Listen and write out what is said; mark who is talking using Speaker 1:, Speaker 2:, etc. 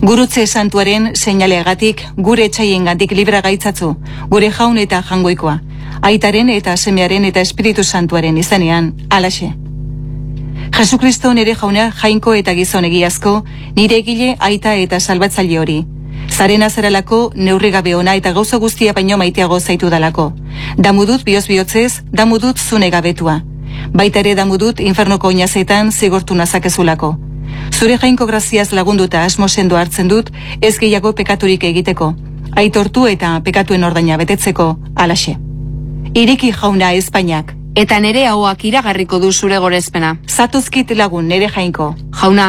Speaker 1: Gurutze santuaren seinaleagatik gure etxaiengandik libra gaitzatzu, gure jaun eta jangoikoa, aitaren eta semearen eta Espiritu Santuaren izenean, alaxe. Jesukristo nere jauna jainko eta gizon egiazko, nire egile aita eta salbatzaile hori. Zaren azaralako neurrigabe ona eta gauza guztia baino maiteago zaitu dalako. Damudut bioz bihotzez, damudut zune gabetua. Baita ere damudut infernoko oinazetan zigortu nazakezulako. Zure jainko graziaz lagunduta asmo sendo hartzen dut, ez gehiago pekaturik egiteko. Aitortu eta pekatuen ordaina betetzeko, alaxe. Iriki jauna Espainiak.
Speaker 2: Eta nere ahoak iragarriko du zure gorezpena.
Speaker 1: Zatozkit lagun nere jainko.
Speaker 2: Jauna.